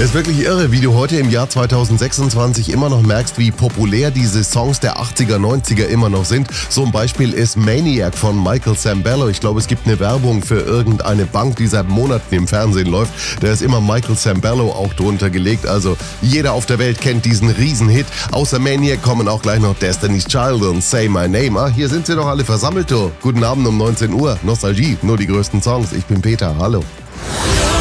Es ist wirklich irre, wie du heute im Jahr 2026 immer noch merkst, wie populär diese Songs der 80er, 90er immer noch sind. So ein Beispiel ist Maniac von Michael Sambello. Ich glaube, es gibt eine Werbung für irgendeine Bank, die seit Monaten im Fernsehen läuft. Da ist immer Michael Sambello auch drunter gelegt. Also jeder auf der Welt kennt diesen Riesenhit. Außer Maniac kommen auch gleich noch Destiny's Child und Say My Name. Ah, hier sind sie doch alle versammelt, du. Guten Abend um 19 Uhr. Nostalgie, nur die größten Songs. Ich bin Peter, hallo.